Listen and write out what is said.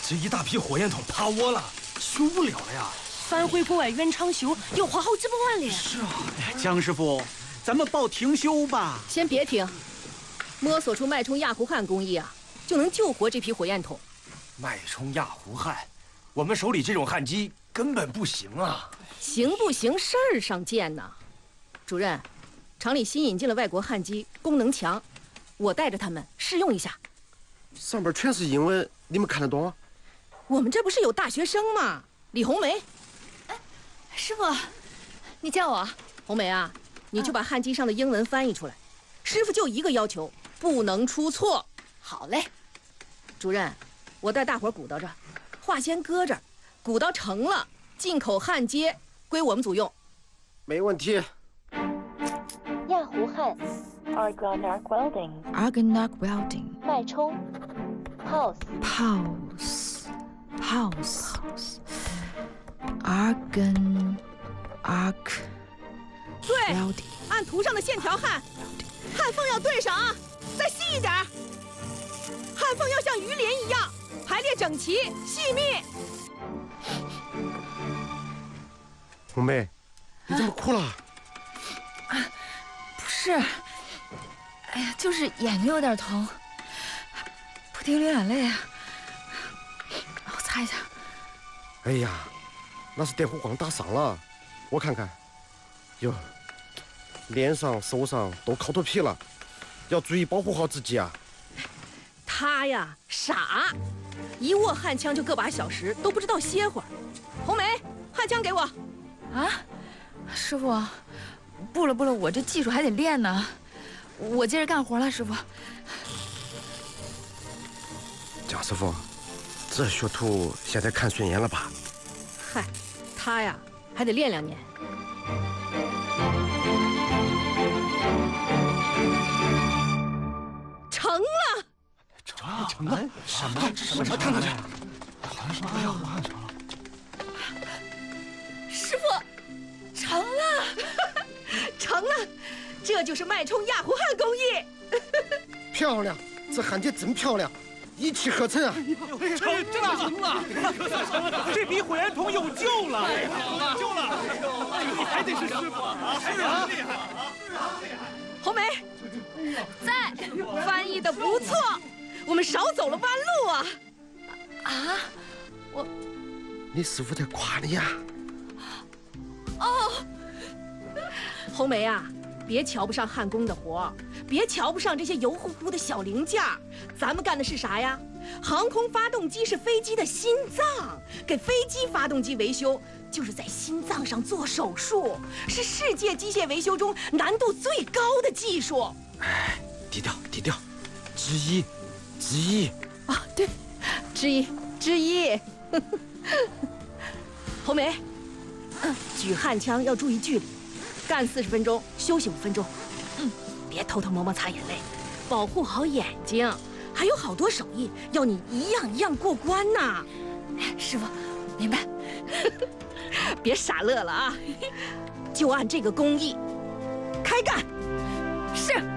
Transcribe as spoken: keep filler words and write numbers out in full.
这一大批火焰筒趴窝了，修不了了呀！ 翻回国外原厂修，又花好几百万了。 是啊， 江师傅，咱们报停修吧。 先别停，摸索出脉冲亚湖焊工艺啊，就能救活这批火焰筒。 脉冲亚湖焊，我们手里这种焊机根本不行啊！ 行不行事儿上见呢。主任，厂里新引进了外国焊机，功能强，我带着他们试用一下。 上边全是英文，你们看得懂？ 我们这不是有大学生吗？李红梅。 哎，师傅，你叫我。 红梅啊，你就把焊机上的英文翻译出来。师傅就一个要求，不能出错。 好嘞。 主任，我带大伙鼓捣着，话先搁这儿，鼓捣成了，进口焊接归我们组用。 没问题。 亚湖焊 Argon Arc Welding Argon Arc Welding 脉冲 Pulse Pulse Pulse Argon Arc 对， Welding 按图上的线条焊，焊缝要对上啊，再细一点。焊缝要像鱼鳞一样排列整齐细密。 红梅，你怎么哭了？ 啊，不是，哎呀，就是眼睛有点疼，不停流眼泪啊。我擦一下。 哎呀，那是电弧光打伤了，我看看。哟，脸上、手上都烤脱皮了，要注意保护好自己啊。 他呀傻，一握焊枪就个把小时，都不知道歇会儿。红梅，焊枪给我。 啊，师傅，不了不了，我这技术还得练呢。我接着干活了，师傅。 蒋师傅，这学徒现在看顺眼了吧？ 嗨，他呀还得练两年。成了！ 成了，成了！什么什么？看看去，好像是哎呀，我看成了。 师傅，成了，成了，这就是脉冲亚湖焊工艺。 漂亮，这焊接真漂亮，一气呵成啊！ 成了，成了！这批火焰筒有救了！有救了！你还得是师傅啊！是啊，厉害啊！ 红梅，在，翻译的不错，我们少走了弯路啊！ 啊，我， 你师傅在夸你呀！ 哦，红梅啊，别瞧不上焊工的活，别瞧不上这些油乎乎的小零件，咱们干的是啥呀？航空发动机是飞机的心脏，给飞机发动机维修，就是在心脏上做手术，是世界机械维修中难度最高的技术。 哎，低调低调，之一，之一啊，对，之一之一。红梅，举焊枪要注意距离，干四十分钟，休息五分钟。嗯，别偷偷摸摸擦眼泪，保护好眼睛。还有好多手艺要你一样一样过关呢。 师傅，明白。 别傻乐了啊，就按这个工艺开干。 是。